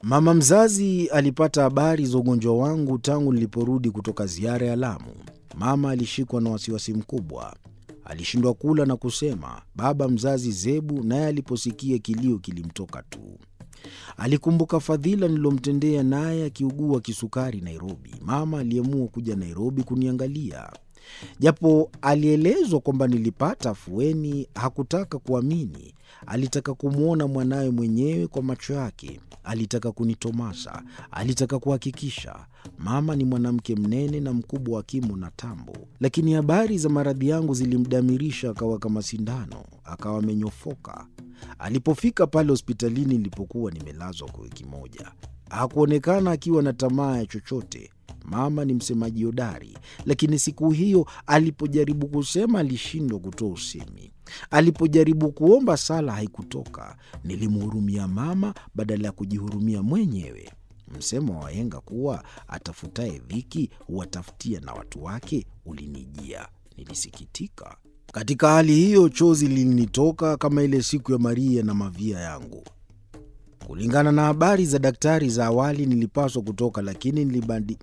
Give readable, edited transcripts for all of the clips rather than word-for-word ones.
Mama mzazi alipata habari za ugonjwa wangu tangu niliporudi kutoka ziara ya Lamu. Mama alishikwa na wasiwasi mkubwa. Alishindwa kula na kusema. Baba mzazi Zebu naye aliposikia kilio kilimtoka tu. Alikumbuka fadhila nilomtendea naye akiugua kisukari Nairobi. Mama aliamua kuja Nairobi kuniangalia. Japo alielezwa kwamba nilipata afueni, hakutaka kuamini. Alitaka kumwona mwanawe mwenyewe kwa macho yake. Alitaka kunitomasa. Alitaka kuhakikisha. Mama ni mwanamke mnene na mkubwa wa kimo na tambo. Lakini habari za maradhi yangu zilimdamirisha, akawa kama sindano. Akawa amenyofoka. Alipofika pale hospitalini nilipokuwa nimelazwa kwa wiki moja, hakuonekana akiwa na tamaa ya chochote. Mama ni msemaji hodari, lakini siku hiyo alipojaribu kusema alishindwa kutoa usemi. Alipojaribu kuomba sala haikutoka. Nilimhurumia mama badala ya kujihurumia mwenyewe. Msemo wa wahenga kuwa atafutaye dhiki huwatafutia na watu wake ulinijia. Nilisikitika. Katika hali hiyo chozi lilinitoka kama ile siku ya Maria na Mavia yangu. Kulingana na habari za daktari za awali nilipaswa kutoka, lakini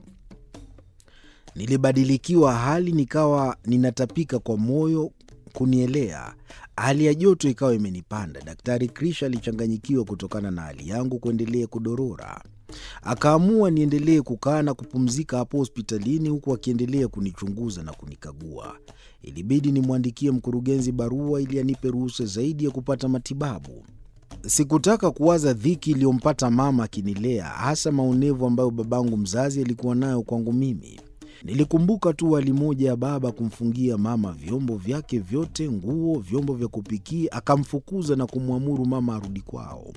nilibadilikiwa hali, nikawa ninatapika kwa moyo kunielea. Hali ya joto ikawa imenipanda. Daktari Krisha alichanganyikiwa kutokana na hali yangu kuendelea kudorora. Akaamua niendelee kukaa na kupumzika hapo hospitalini huku akiendelea kunichunguza na kunikagua. Ilibidi nimwandikie mkurugenzi barua ili anipe ruhusa zaidi ya kupata matibabu. Sikutaka kuwaza dhiki iliyompata mama akinilea, hasa maonevu ambayo babangu mzazi alikuwa nayo kwangu mimi. Nilikumbuka tu hali moja ya baba kumfungia mama vyombo vyake vyote, nguo, vyombo vya kupikia, akamfukuza na kumwamuru mama arudi kwao.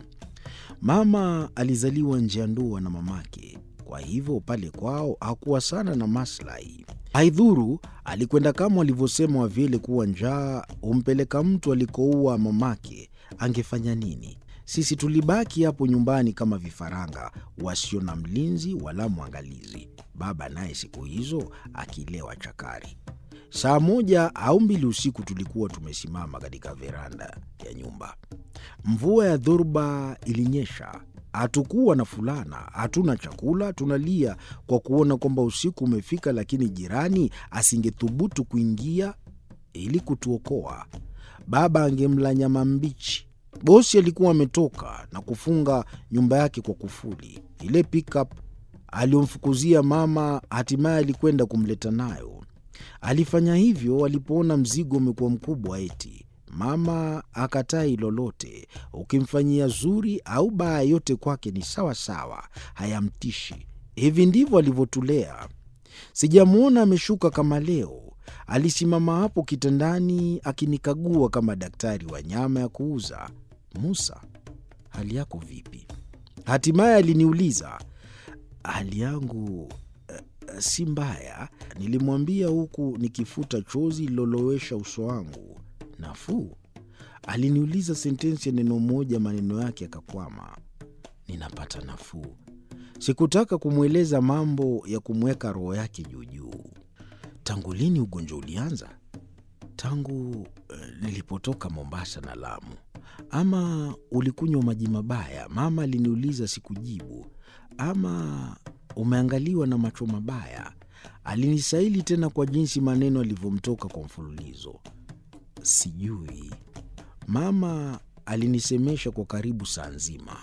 Mama alizaliwa nje ya ndoa na mamake, kwa hivyo pale kwao hakuwa sana na maslahi. Haidhuru alikwenda kama walivyosema wavyele kuwa njaa humpeleka mtu alikoua mamake. Angefanya nini? Sisi tulibaki hapo nyumbani kama vifaranga wasio na mlinzi wala mwangalizi. Baba naye siku hizo akilewa chakari. Saa 1 au 2 usiku tulikuwa tumesimama katika veranda ya nyumba. Mvua ya dhoruba ilinyesha. Hatukuwa na fulana, hatuna chakula, tunalia kwa kuona kwamba usiku umefika, lakini jirani asingethubutu kuingia ili kutuokoa. Baba angemla nyama mbichi. Bosi alikuwa ametoka na kufunga nyumba yake kwa kufuli. Ile pickup aliyomfukuzia mama hatimaye alikwenda kumleta nayo. Alifanya hivyo alipoona mzigo umekuwa mkubwa eti. Mama akatai lolote. Ukimfanyia zuri au baya yote kwake ni sawa sawa, hayamtishi. Hivi ndivyo alivyotulea. Sijamuona ameshuka kama leo. Alisimama hapo kitandani akinikagua kama daktari wa nyama ya kuuza. Musa, hali yako vipi? Hatimaye aliniuliza. Hali yangu si mbaya, nilimwambia huku nikifuta chozi lilolowesha uso wangu. Nafuu? Aliniuliza sentensi ya neno moja, maneno yake yakakwama. Ninapata nafuu. Sikutaka kumweleza mambo ya kumweka roho yake juu. Tangu lini ugonjwa ulianza? Tangu nilipotoka Mombasa na Lamu. Ama ulikunywa maji mabaya? Mama aliniuliza, sikujibu. Ama umeangaliwa na macho mabaya? Alinisaili tena kwa jinsi maneno alivyomtoka kwa mfululizo. Sijui. Mama alinisemesha kwa karibu saa nzima.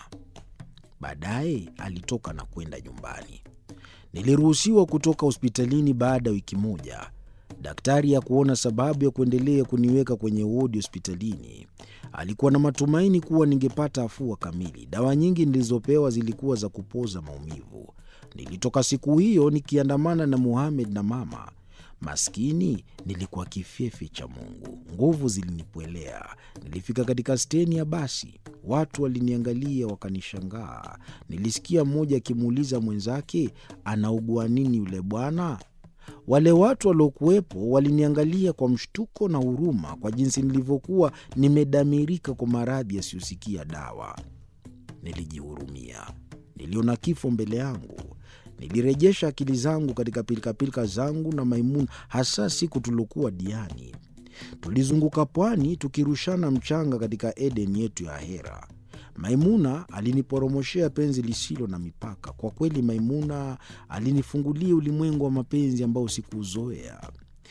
Baadaye alitoka na kwenda nyumbani. Niliruhusiwa kutoka hospitalini baada ya wiki moja. Daktari hakuona sababu ya kuendelea kuniweka kwenye wodi hospitalini. Alikuwa na matumaini kuwa ningepata afua kamili. Dawa nyingi nilizopewa zilikuwa za kupoza maumivu. Nilitoka siku hiyo nikiandamana na Mohamed na mama. Maskini, nilikuwa kifefe cha Mungu. Nguvu zilinipwelea. Nilifika katika steni ya basi. Watu waliniangalia wakanishangaa. Nilisikia mmoja akimuuliza mwenzake, anaugua nini yule bwana? Wale watu waliokuwepo waliniangalia kwa mshtuko na huruma kwa jinsi nilivyokuwa nimedamirika kwa maradhi yasiyosikia dawa. Nilijihurumia. Niliona kifo mbele yangu. Nilirejesha akili zangu katika pilika zangu na Maimuna, hasa siku tulokuwa Diani. Tulizunguka pwani tukirushana mchanga katika Eden yetu ya Hera. Maimuna aliniporomoshea penzi lisilo na mipaka. Kwa kweli Maimuna alinifungulia ulimwengu wa mapenzi ambao sikuuzoea.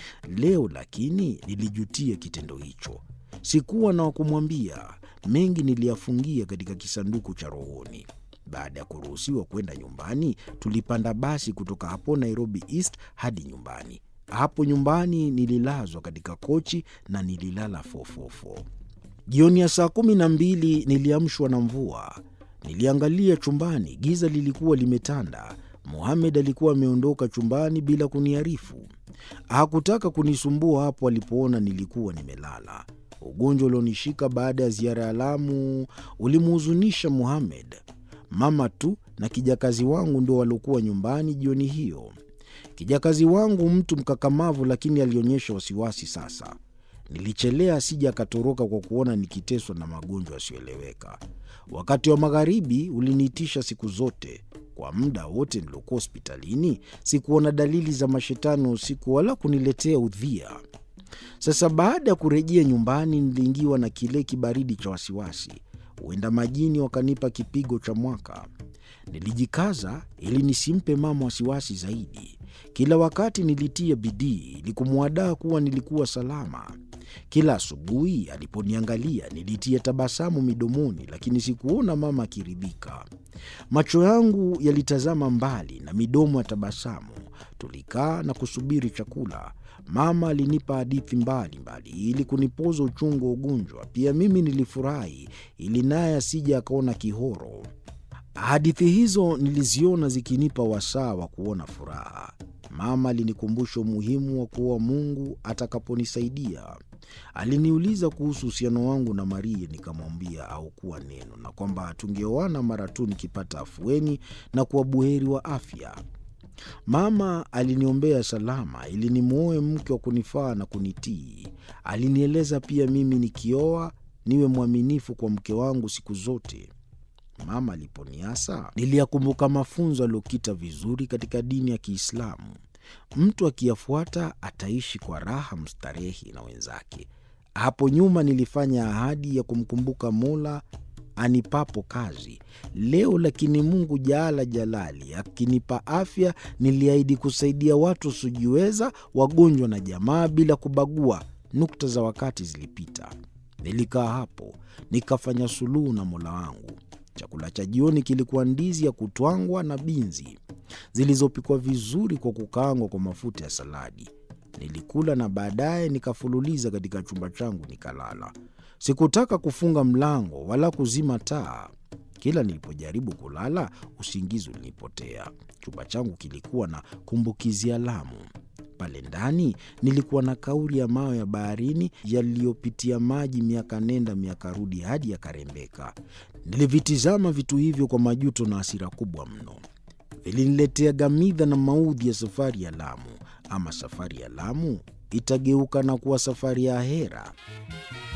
Leo lakini nilijutia kitendo hicho. Sikuwa na wakumwambia. Mengi niliyafungia katika kisanduku cha rohoni. Baada ya kuruhusiwa kwenda nyumbani, tulipanda basi kutoka hapo Nairobi East hadi nyumbani. Hapo nyumbani nililazwa katika kochi na nililala fofofo. Jioni ya saa 12 niliamshwa na mvua. Niliangalia chumbani, giza lilikuwa limetanda. Mohamed alikuwa ameondoka chumbani bila kuniarifu. Hakutaka kunisumbua hapo alipoona nilikuwa nimelala. Ugonjwa ulionishika baada ya ziara ya Lamu ulimhuzunisha Mohamed. Mama tu na kijakazi wangu ndio waliokuwa nyumbani jioni hiyo. Kijakazi wangu mtu mkakamavu, lakini alionyesha wasiwasi sasa. Nilichelea asije akatoroka kwa kuona nikiteswa na magonjwa yasiyoeleweka. Wakati wa magharibi uliniitisha siku zote. Kwa muda wote niliokuwa hospitalini, sikuona dalili za mashetani usiku wala kuniletea udhia. Sasa baada ya kurejea nyumbani, niliingiwa na kile kibaridi cha wasiwasi. Huenda majini wakanipa kipigo cha mwaka. Nilijikaza ili nisimpe mama wasiwasi zaidi. Kila wakati nilitia bidii ili kumwadaa kuwa nilikuwa salama. Kila asubuhi aliponiangalia nilitia tabasamu midomoni, lakini sikuona mama akiridhika. Macho yangu yalitazama mbali na midomo ya tabasamu. Tulikaa na kusubiri chakula. Mama alinipa hadithi mbalimbali ili kunipoza uchungu wa ugonjwa. Pia mimi nilifurahi ili naye asije akaona kihoro. Hadithi hizo niliziona zikinipa wasaa wa kuona furaha. Mama alinikumbusha umuhimu wa kuwa Mungu atakaponisaidia. Aliniuliza kuhusu uhusiano wangu na Maria, nikamwambia haukuwa neno na kwamba tungeoana mara tu nikipata afueni na kuwa buheri wa afya. Mama aliniombea salama ili nimuoe mke wa kunifaa na kunitii. Alinieleza pia mimi nikioa niwe mwaminifu kwa mke wangu siku zote. Mama aliponiasa, niliyakumbuka mafunzo aliyokita vizuri katika dini ya Kiislamu. Mtu akiyafuata ataishi kwa raha mstarehi na wenzake. Hapo nyuma nilifanya ahadi ya kumkumbuka Mola anipapo kazi. Leo lakini Mungu Jaala Jalali akinipa afya, niliahidi kusaidia watu wasiojiweza, wagonjwa na jamaa bila kubagua. Nukta za wakati zilipita. Nilikaa hapo, nikafanya suluhu na Mola wangu. Chakula cha jioni kilikuwa ndizi ya kutwangwa na binzi zilizopikwa vizuri kwa kukaangwa kwa mafuta ya saladi. Nilikula na baadaye nikafululiza katika chumba changu nikalala. Sikutaka kufunga mlango wala kuzima taa. Kila nilipojaribu kulala, usingizi ulinipotea. Chumba changu kilikuwa na kumbukizi ya Lamu. Pale ndani nilikuwa na kauri ya mawe ya baharini yaliyopitia maji miaka nenda miaka rudi hadi yakarembeka. Nilivitizama vitu hivyo kwa majuto na hasira kubwa mno. Viliniletea gamidha na maudhi ya safari ya Lamu. Ama safari ya Lamu itageuka na kuwa safari ya ahera.